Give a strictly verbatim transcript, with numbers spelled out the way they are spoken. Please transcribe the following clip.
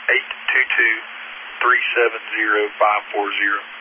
eight two two, three seven zero, five four zero.